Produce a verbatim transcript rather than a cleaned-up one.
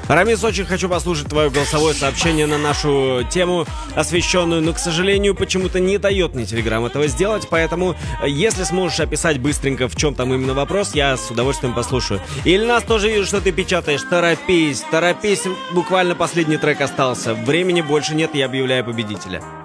Рамис, очень хочу послушать твое голосовое сообщение на нашу тему, освещенную, но, к сожалению, почему-то не дает мне Телеграм этого сделать, поэтому, если сможешь описать быстренько, в чем там именно вопрос, я с удовольствием послушаю. Ильнас, тоже вижу, что ты печатаешь. Торопись, торопись, буквально последний трек остался. Времени больше нет, я объявляю победителя.